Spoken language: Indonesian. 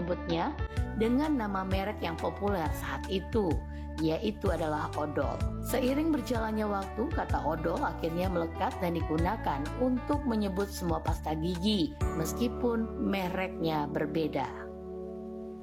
menyebutnya dengan nama merek yang populer saat itu, yaitu adalah odol. Seiring berjalannya waktu, kata odol akhirnya melekat dan digunakan untuk menyebut semua pasta gigi, meskipun mereknya berbeda.